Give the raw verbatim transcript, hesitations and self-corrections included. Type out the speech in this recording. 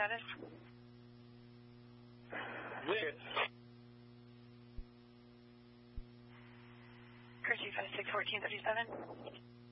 status? Lit. Crew two five six, fourteen thirty-seven.